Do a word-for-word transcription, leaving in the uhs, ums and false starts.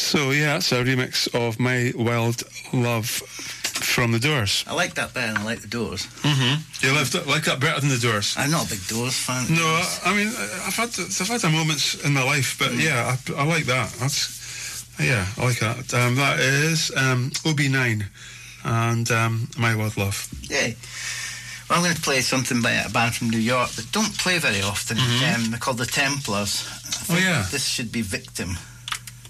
So, yeah, that's a remix of My Wild Love from The Doors. I like that better than I like The Doors. Mm-hmm. You lived, like that better than The Doors? I'm not a big Doors fan. No, I, I mean, I've had I've had the moments in my life, but mm. yeah, I, I like that. That's yeah, I like that. Um, that is um, O B nine and um, My Wild Love. Yeah. Well, I'm going to play something by a band from New York that don't play very often. Mm-hmm. Um, they're called The Templars. I think oh yeah. This should be Victim.